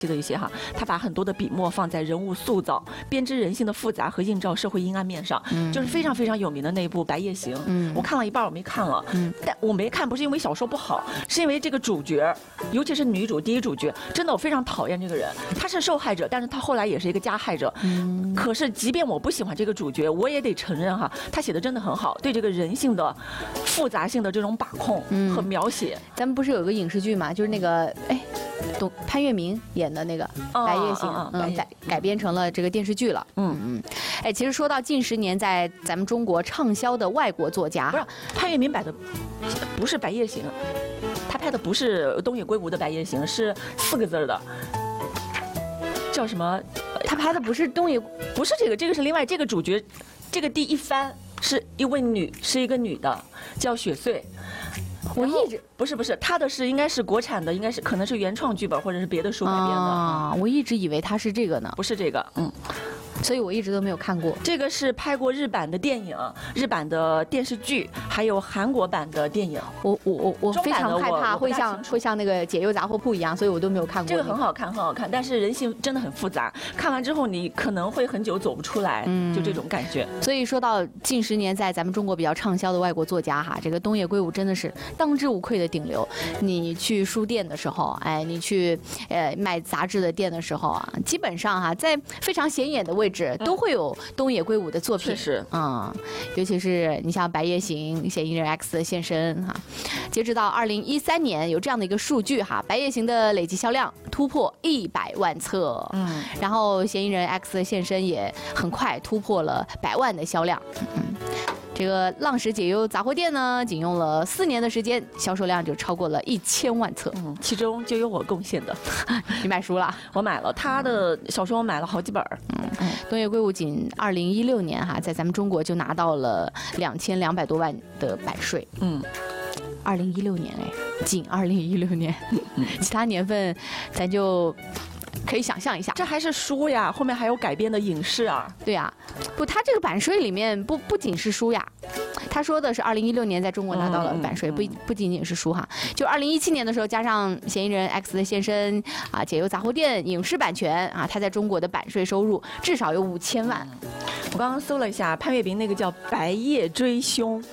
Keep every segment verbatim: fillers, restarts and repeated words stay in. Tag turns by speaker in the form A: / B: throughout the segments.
A: 的一些哈，他把很多的笔墨放在人物塑造、编织人性的复杂和映照社会阴暗面上，嗯、就是非常非常有名的那一部《白夜行》。嗯，我看了一半，我没看了。嗯，但我没看不是因为小说不好，是因为这个主角，尤其是女主第一主角，真的我非常讨厌这个人。她是受害者，但是她后来也是一个加害者。嗯，可是即便我不喜欢这个主角，我也得承认哈，他写的真的很好，对这个人性的复杂性的这种把控和描写。
B: 嗯、咱们不是有个影视剧嘛，就是那个哎。董潘粤明演的那个《白夜行》，嗯，改改编成了这个电视剧了。嗯嗯，哎，其实说到近十年在咱们中国畅销的外国作家，
A: 不是潘粤明摆的不是《白夜行》，他拍的不是东野圭吾的《白夜行》，是四个字的，叫什么？
B: 他拍的不是东野，
A: 不是这个，这个是另外这个主角，这个第一番是一位女，是一个女的，叫雪穗。
B: 我一直
A: 不是不是，他的是应该是国产的，应该是可能是原创剧本或者是别的书改编的
B: 啊。我一直以为他是这个呢，
A: 不是这个，嗯。
B: 所以我一直都没有看过。
A: 这个是拍过日版的电影、日版的电视剧，还有韩国版的电影。
B: 我我我我非常害怕会像会像那个解忧杂货铺一样，所以我都没有看过。
A: 这个很好看，很好看，但是人性真的很复杂，看完之后你可能会很久走不出来，嗯、就这种感觉。
B: 所以说到近十年在咱们中国比较畅销的外国作家哈，这个东野圭吾真的是当之无愧的顶流。你去书店的时候，哎，你去呃卖杂志的店的时候啊，基本上哈在非常显眼的位置。都会有东野圭吾的作品，
A: 是
B: 嗯，尤其是你像《白夜行》《嫌疑人 X 的现身》哈，截止到二零一三年有这样的一个数据哈，《白夜行》的累计销量突破一百万册，嗯，然后《嫌疑人 X 的现身》也很快突破了百万的销量，嗯。这个浪矢解忧杂货店呢，仅用了四年的时间，销售量就超过了一千万册，
A: 嗯，其中就有我贡献的。
B: 你买书了？
A: 我买了他的小说，我买了好几本。
B: 嗯，东野圭吾仅二零一六年哈，在咱们中国就拿到了两千两百多万的版税。嗯，二零一六年哎，仅二零一六年，其他年份咱就。可以想象一下，
A: 这还是书呀，后面还有改编的影视啊。
B: 对呀、啊，不，他这个版税里面不不仅是书呀，他说的是二零一六年在中国拿到了版税，嗯嗯、不不仅仅是书哈，就二零一七年的时候加上《嫌疑人 X 的现身》啊，《解忧杂货店》影视版权啊，他在中国的版税收入至少有五千万。
A: 我刚刚搜了一下，潘粤明那个叫《白夜追凶》。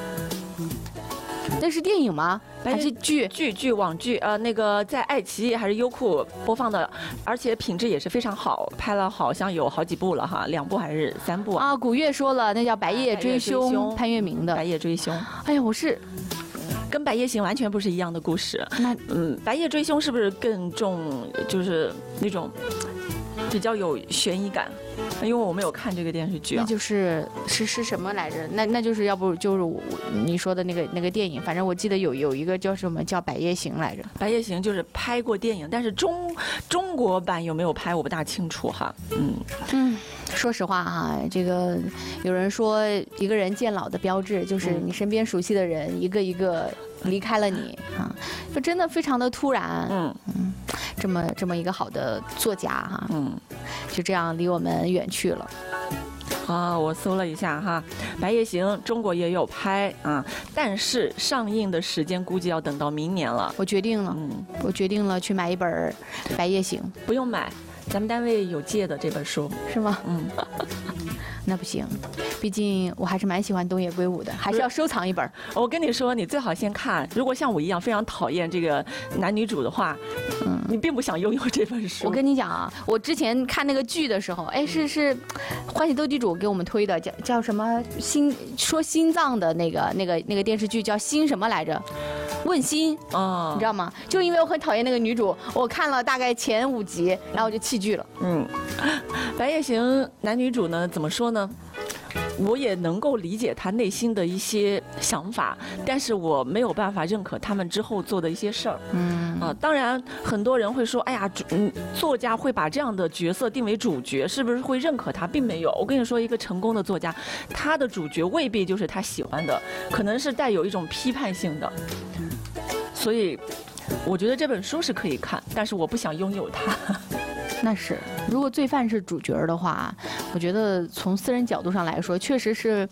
B: 那是电影吗？还是剧？
A: 剧剧网剧，呃，那个在爱奇艺还是优酷播放的，而且品质也是非常好，拍了好像有好几部了哈，两部还是三部
B: 啊？古月说了，那叫《白夜追凶》，潘粤明的《
A: 白夜追凶》。
B: 哎呀，我是
A: 跟《白夜行》完全不是一样的故事。那嗯，《白夜追凶》是不是更重，就是那种比较有悬疑感？因为我没有看这个电视剧、啊，
B: 那就是是是什么来着？那那就是要不就是我你说的那个那个电影，反正我记得有有一个叫什么叫《白夜行》来着。《
A: 白夜行》就是拍过电影，但是中中国版有没有拍我不大清楚哈。嗯
B: 嗯，说实话哈，这个有人说一个人渐老的标志就是你身边熟悉的人一个一个离开了你啊，就真的非常的突然。嗯嗯，这么这么一个好的作家哈，嗯，就这样离我们远去了。
A: 啊，我搜了一下哈，《白夜行》中国也有拍啊，但是上映的时间估计要等到明年了。
B: 我决定了，嗯，我决定了去买一本《白夜行》。
A: 不用买，咱们单位有借的这本书，
B: 是吗？嗯。那不行，毕竟我还是蛮喜欢东野圭吾的，还是要收藏一本。
A: 我跟你说，你最好先看。如果像我一样非常讨厌这个男女主的话，嗯，你并不想拥有这本书。
B: 我跟你讲啊，我之前看那个剧的时候，哎，是是，欢喜斗地主给我们推的，叫叫什么心说心脏的那个那个那个电视剧叫心什么来着？问心啊，你知道吗？就因为我很讨厌那个女主，我看了大概前五集，然后我就弃剧了。嗯，
A: 白夜行男女主呢，怎么说呢？我也能够理解他内心的一些想法，但是我没有办法认可他们之后做的一些事儿。嗯啊，当然很多人会说，哎呀，嗯，作家会把这样的角色定为主角，是不是会认可他？并没有。我跟你说，一个成功的作家，他的主角未必就是他喜欢的，可能是带有一种批判性的。所以，我觉得这本书是可以看，但是我不想拥有它。
B: 那是，如果罪犯是主角的话，我觉得从私人角度上来说，确实是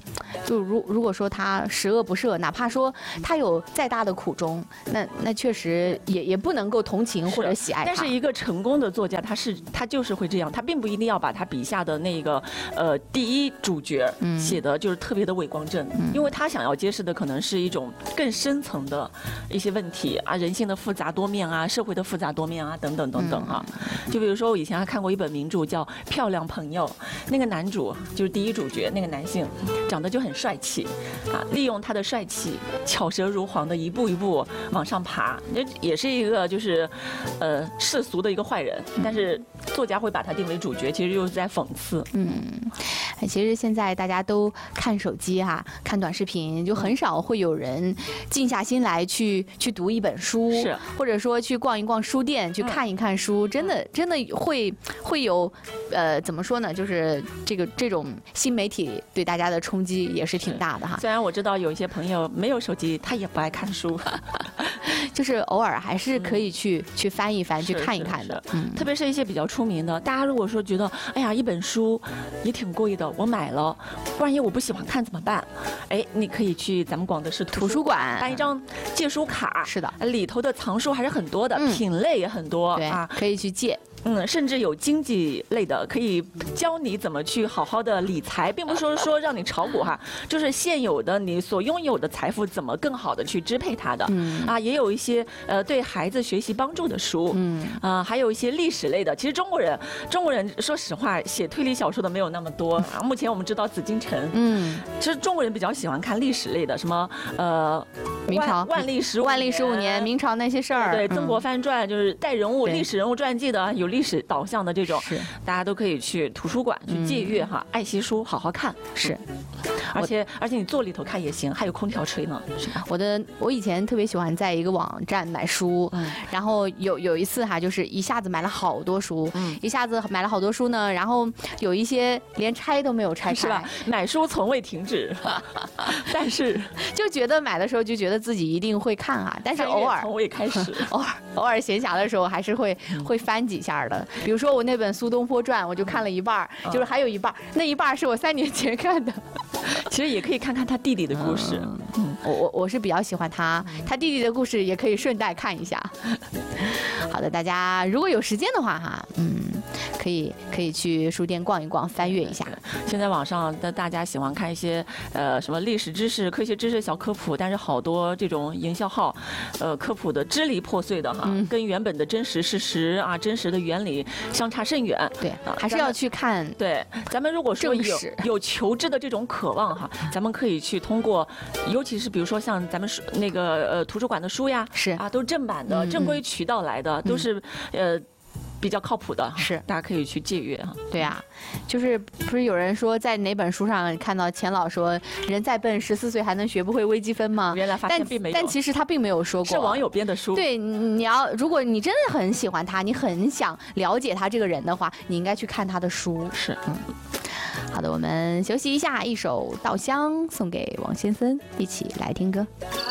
B: 就如如果说他十恶不赦，哪怕说他有再大的苦衷，那那确实也也不能够同情或者喜爱他。
A: 但是一个成功的作家，他是他就是会这样，他并不一定要把他笔下的那个呃第一主角写的就是特别的伟光正，嗯、因为他想要揭示的可能是一种更深层的一些问题啊，人性的复杂多面啊，社会的复杂多面啊，等等等等啊。嗯、就比如说我以前还看过一本名著叫《漂亮朋友》，那个男主就是第一主角那个男性，长得就很帅气啊，利用他的帅气，巧舌如簧的一步一步往上爬，这也是一个就是呃世俗的一个坏人，但是作家会把他定为主角，其实就是在讽刺。
B: 嗯，其实现在大家都看手机哈、啊，看短视频，就很少会有人静下心来去去读一本书，
A: 是
B: 或者说去逛一逛书店，去看一看书，嗯、真的真的会会有呃怎么说呢？就是这个这种新媒体对大家的冲击也是挺大的哈。
A: 虽然我知道有一些朋友没有手机，他也不爱看书，
B: 就是偶尔还是可以去、嗯、去翻一翻，去看一看的。
A: 嗯，特别是一些比较出名的，大家如果说觉得，哎呀，一本书也挺贵的，我买了，万一我不喜欢看怎么办？哎，你可以去咱们广德市
B: 图书馆
A: 办一张借书卡，
B: 是的，
A: 里头的藏书还是很多的，嗯、品类也很多，
B: 对啊，可以去借。
A: 嗯，甚至有经济类的，可以教你怎么去好好的理财，并不是说说让你炒股哈，就是现有的你所拥有的财富怎么更好的去支配它的。嗯啊，也有一些呃对孩子学习帮助的书，嗯啊，还有一些历史类的。其实中国人中国人说实话写推理小说的没有那么多。啊、目前我们知道紫禁城，嗯，其实中国人比较喜欢看历史类的，什么呃
B: 明朝
A: 万历十
B: 万历十五年，明朝那些事儿，
A: 对，曾国藩传就是带人物历史人物传记的，有历史导向的这种，
B: 是
A: 大家都可以去图书馆去借阅哈，爱惜书，好好看。
B: 是，
A: 而且而且你坐里头看也行，还有空调吹呢。是吧？
B: 我的我以前特别喜欢在一个网站买书，嗯、然后有有一次哈，就是一下子买了好多书，嗯、一下子买了好多书呢，然后有一些连拆都没有拆开，
A: 是吧？买书从未停止，但是
B: 就觉得买的时候就觉得自己一定会看啊，但是偶尔
A: 从未开始，
B: 偶尔偶尔闲暇的时候还是会会翻几下的。比如说我那本《苏东坡传》，我就看了一半，嗯、就是还有一半，那一半是我三年前看的。
A: 其实也可以看看他弟弟的故事。嗯，
B: 嗯我我我是比较喜欢他，他弟弟的故事也可以顺带看一下。好的，大家如果有时间的话哈，嗯，可以可以去书店逛一逛，翻阅一下。
A: 现在网上的大家喜欢看一些呃什么历史知识、科学知识小科普，但是好多这种营销号，呃科普的支离破碎的哈，嗯、跟原本的真实事实啊、真实的原理相差甚远。
B: 对，啊、还是要去看。
A: 对，咱们如果说有有求知的这种渴望哈，咱们可以去通过，尤其是比如说像咱们书那个呃图书馆的书呀，
B: 是
A: 啊，都是正版的、嗯、正规渠道来的，嗯、都是呃。比较靠谱的，
B: 是
A: 大家可以去借阅哈。
B: 对啊，就是不是有人说在哪本书上看到钱老说人再笨十四岁还能学不会微积分吗？
A: 原来发现并没有，
B: 但其实他并没有说过，
A: 是网友编的书。
B: 对，你要如果你真的很喜欢他，你很想了解他这个人的话，你应该去看他的书。
A: 是，
B: 嗯。好的，我们休息一下，一首《稻香》送给王先生，一起来听歌。